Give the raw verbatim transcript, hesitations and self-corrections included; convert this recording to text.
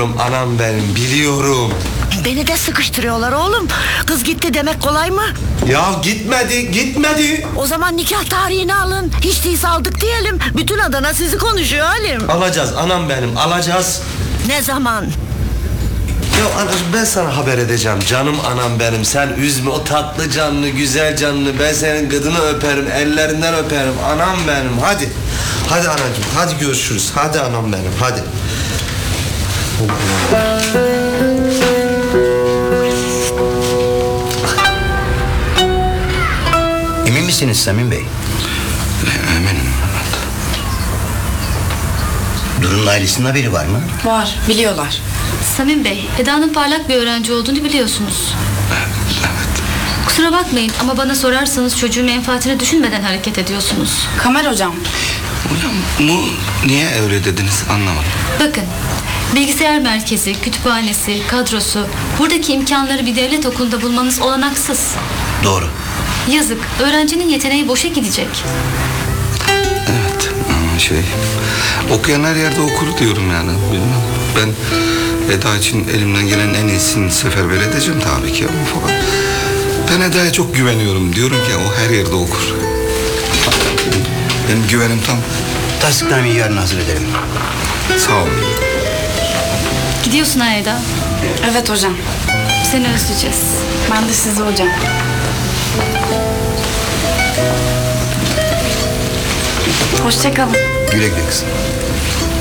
biliyorum anam benim, biliyorum. Beni de sıkıştırıyorlar oğlum. Kız gitti demek kolay mı? Ya gitmedi, gitmedi. O zaman nikah tarihini alın. Hiç değilse aldık diyelim. Bütün Adana sizi konuşuyor Halim. Alacağız anam benim, alacağız. Ne zaman? Ya anacığım ben sana haber edeceğim. Canım anam benim, sen üzme o tatlı canlı, güzel canlı. Ben senin gıdını öperim, ellerinden öperim. Anam benim, hadi. Hadi anacığım, hadi görüşürüz. Hadi anam benim, hadi. Emin misiniz Samim Bey? Eminim. Duru'nun ailesinin haberi var mı? Var, biliyorlar. Samim Bey, Eda'nın parlak bir öğrenci olduğunu biliyorsunuz. Evet. Kusura bakmayın ama bana sorarsanız çocuğun menfaatini düşünmeden hareket ediyorsunuz. Kamer hocam. Hocam bu niye öyle dediniz anlamadım. Bakın, bilgisayar merkezi, kütüphanesi, kadrosu, buradaki imkanları bir devlet okulunda bulmanız olanaksız. Doğru. Yazık, öğrencinin yeteneği boşa gidecek. Evet ama şey okuyan her yerde okur diyorum yani. Bilmem. Ben Eda için elimden gelen en iyisini seferber edeceğim tabii ki ama fakat ben Eda'ya çok güveniyorum. Diyorum ki o her yerde okur. Benim güvenim tam. Tasdiknameyi yarın hazır ederim. Sağ olun. Gidiyorsun ha Eda. Evet hocam. Seni özleyeceğiz. Ben de sizi hocam. Hoşça kalın. Güle güle kızım.